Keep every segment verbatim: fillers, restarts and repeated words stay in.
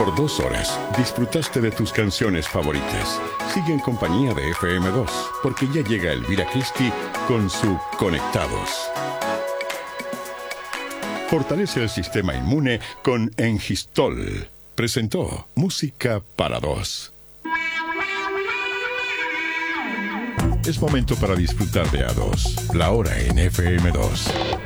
Por dos horas disfrutaste de tus canciones favoritas. Sigue en compañía de F M dos, porque ya llega Elvira Christie con su Conectados. Fortalece el sistema inmune con Engistol. Presentó Música para Dos. Es momento para disfrutar de A dos. La hora en F M dos.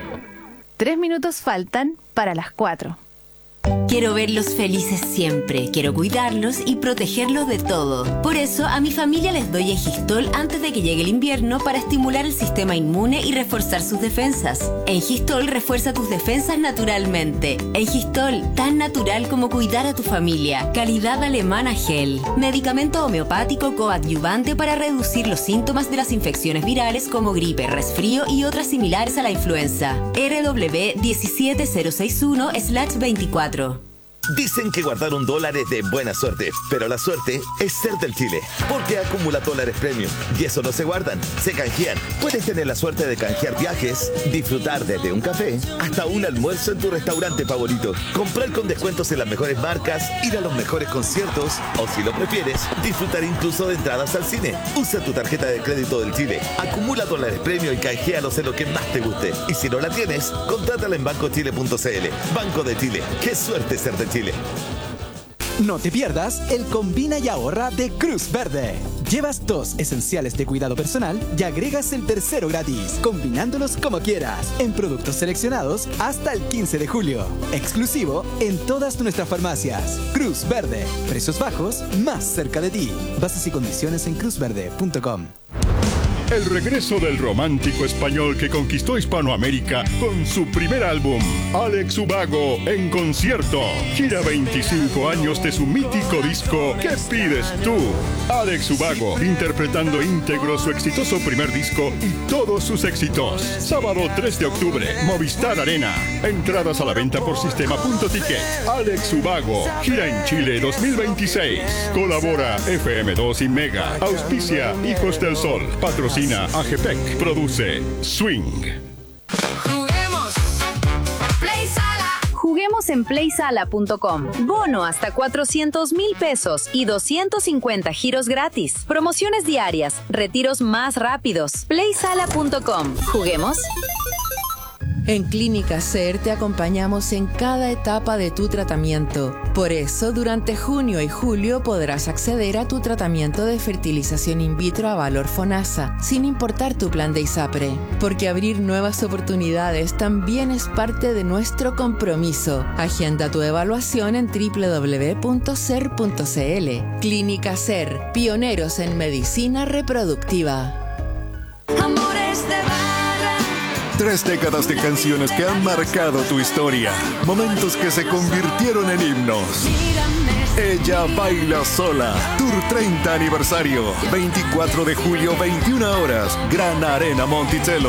Tres minutos faltan para las cuatro. Quiero verlos felices siempre, quiero cuidarlos y protegerlos de todo. Por eso a mi familia les doy Engistol antes de que llegue el invierno para estimular el sistema inmune y reforzar sus defensas. Engistol refuerza tus defensas naturalmente. Engistol, tan natural como cuidar a tu familia. Calidad alemana Gel. Medicamento homeopático coadyuvante para reducir los síntomas de las infecciones virales como gripe, resfrío y otras similares a la influenza. R W diecisiete cero sesenta y uno slash veinticuatro. Dicen que guardar un dólar es de buena suerte, pero la suerte es ser del Chile, porque acumula dólares premium y eso no se guardan, se canjean. Puedes tener la suerte de canjear viajes, disfrutar desde un café hasta un almuerzo en tu restaurante favorito, comprar con descuentos en las mejores marcas, ir a los mejores conciertos o, si lo prefieres, disfrutar incluso de entradas al cine. Usa tu tarjeta de crédito del Chile, acumula dólares premium y canjealos en lo que más te guste. Y si no la tienes, contrátala en banco chile punto c l. Banco de Chile, qué suerte ser de Chile. Chile. No te pierdas el Combina y Ahorra de Cruz Verde. Llevas dos esenciales de cuidado personal y agregas el tercero gratis, combinándolos como quieras, en productos seleccionados hasta el quince de julio. Exclusivo en todas nuestras farmacias. Cruz Verde. Precios bajos más cerca de ti. Bases y condiciones en cruz verde punto com. El regreso del romántico español que conquistó Hispanoamérica con su primer álbum, Alex Ubago en concierto. Gira veinticinco años de su mítico disco ¿Qué pides tú? Alex Ubago interpretando íntegro su exitoso primer disco y todos sus éxitos. Sábado tres de octubre, Movistar Arena. Entradas a la venta por sistema punto ticket. Alex Ubago, gira en Chile dos mil veintiséis. Colabora F M dos y Mega. Auspicia Hijos del Sol. Patrocina Agepec. Produce Swing. Juguemos. Play Sala. Juguemos en play sala punto com. Bono hasta cuatrocientos mil pesos y doscientos cincuenta giros gratis. Promociones diarias. Retiros más rápidos. play sala punto com. Juguemos. En Clínica SER te acompañamos en cada etapa de tu tratamiento. Por eso, durante junio y julio podrás acceder a tu tratamiento de fertilización in vitro a valor FONASA, sin importar tu plan de ISAPRE. Porque abrir nuevas oportunidades también es parte de nuestro compromiso. Agenda tu evaluación en doble u doble u doble u punto ser punto c l. Clínica SER, pioneros en medicina reproductiva. Amores de barra. Tres décadas de canciones que han marcado tu historia. Momentos que se convirtieron en himnos. Ella baila sola. Tour treinta aniversario. veinticuatro de julio, veintiuna horas. Gran Arena Monticello.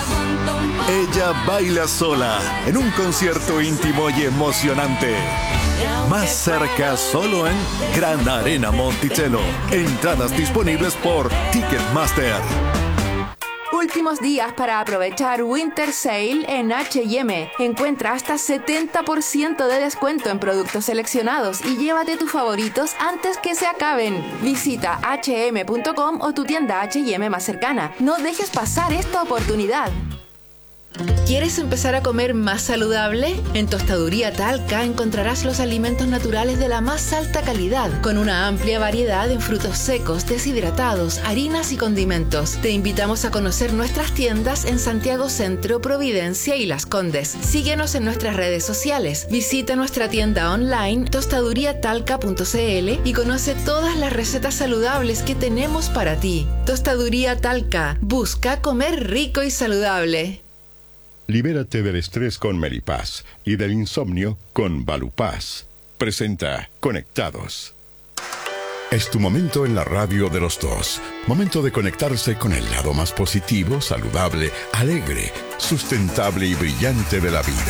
Ella baila sola. En un concierto íntimo y emocionante. Más cerca solo en Gran Arena Monticello. Entradas disponibles por Ticketmaster. Últimos días para aprovechar Winter Sale en H y M. Encuentra hasta setenta por ciento de descuento en productos seleccionados y llévate tus favoritos antes que se acaben. Visita hache eme punto com o tu tienda H y M más cercana. No dejes pasar esta oportunidad. ¿Quieres empezar a comer más saludable? En Tostaduría Talca encontrarás los alimentos naturales de la más alta calidad, con una amplia variedad en frutos secos, deshidratados, harinas y condimentos. Te invitamos a conocer nuestras tiendas en Santiago Centro, Providencia y Las Condes. Síguenos en nuestras redes sociales. Visita nuestra tienda online tostaduría talca punto c l y conoce todas las recetas saludables que tenemos para ti. Tostaduría Talca. Busca comer rico y saludable. Libérate del estrés con Melipaz y del insomnio con Valupaz. Presenta Conectados. Es tu momento en la radio de los dos. Momento de conectarse con el lado más positivo, saludable, alegre, sustentable y brillante de la vida.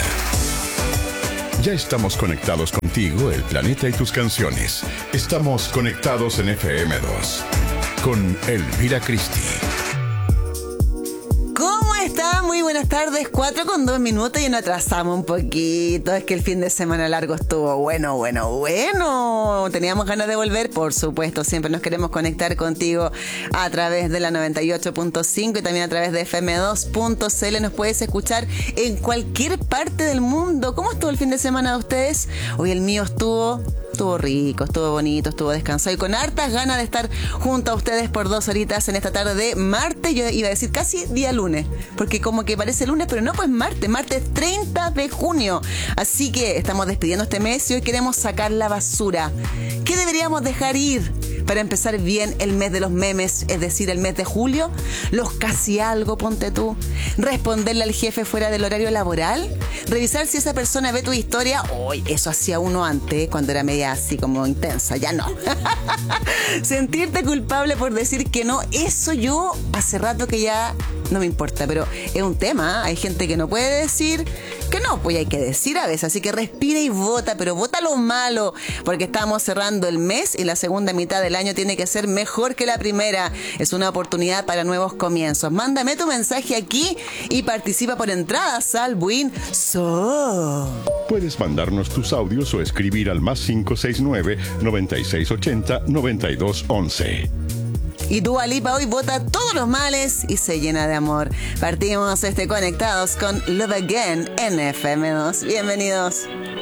Ya estamos conectados contigo, el planeta y tus canciones. Estamos conectados en F M dos. Con Elvira Christie. ¿Cómo están? Muy buenas tardes. tardes, cuatro con dos minutos y nos atrasamos un poquito. Es que el fin de semana largo estuvo bueno, bueno, bueno. Teníamos ganas de volver, por supuesto. Siempre nos queremos conectar contigo a través de la noventa y ocho punto cinco y también a través de efe eme dos punto ce ele. Nos puedes escuchar en cualquier parte del mundo. ¿Cómo estuvo el fin de semana de ustedes? Hoy el mío estuvo... Estuvo rico, estuvo bonito, estuvo descansado y con hartas ganas de estar junto a ustedes por dos horitas en esta tarde de martes. Yo iba a decir casi día lunes, porque como que parece lunes, pero no, pues martes, martes treinta de junio. Así que estamos despidiendo este mes y hoy queremos sacar la basura. ¿Qué deberíamos dejar ir para empezar bien el mes de los memes, es decir, el mes de julio? Los casi algo, ponte tú. Responderle al jefe fuera del horario laboral. Revisar si esa persona ve tu historia. Uy, eso hacía uno antes, cuando era media así como intensa, ya no. Sentirte culpable por decir que no, eso yo hace rato que ya no me importa, pero es un tema. Hay gente que no puede decir que no, pues hay que decir a veces. Así que respira y vota, pero vota lo malo, porque estamos cerrando el mes y la segunda mitad del año tiene que ser mejor que la primera. Es una oportunidad para nuevos comienzos. Mándame tu mensaje aquí y participa por entradas al Win So. Puedes mandarnos tus audios o escribir al más cinco seis nueve, noventa y seis ochenta, noventa y dos once. Y Dua Lipa hoy bota todos los males y se llena de amor. Partimos este Conectados con Love Again en efe eme dos. Bienvenidos.